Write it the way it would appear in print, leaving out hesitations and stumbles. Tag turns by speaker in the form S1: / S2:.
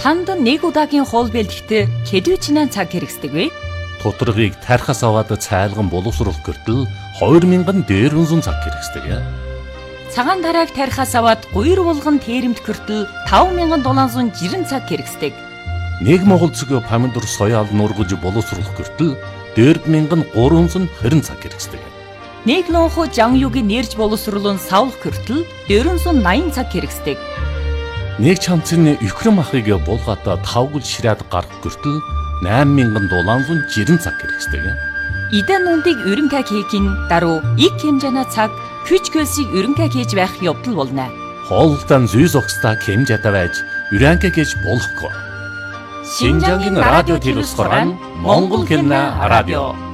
S1: Танд нэг удаагийн хоол бэлтгэхдээ хэдвэчнээ цаг хэрэгсдэг вэ?
S2: Тутаргыг тархаас аваад цайлган боловсруулах гэртэл 2000 дээрвэн цаг хэрэгсдэг.
S1: Цагаан тарааг тархаас аваад гуйр булган тэрэмт гэртэл 5760 цаг хэрэгсдэг.
S2: Нэг монгол цэгийн помидор соёал нургаж боловсруулах гэртэл 4320 цаг хэрэгсдэг.
S1: Нэг лонхо жанюугийн нэрж боловсруулан савлах гэртэл 480 цаг хэрэгсдэг.
S2: Нэг чамцны өхрөм ахыг булгаатаа тавгал ширээд гарах гэртэл 8760 цаг хэрэгсдэг.
S1: Идэн нүндийг өрөнгө хийхин даруй их хэмжээний цаг хүч хөлсийг өрөнгө хийж байх явдал болно.
S2: Хоолтон зүй зогсдаа хэмжээтэй байж өрөнгө хийж болохгүй. Шинжангийн радио телевизээр Монгол кино радио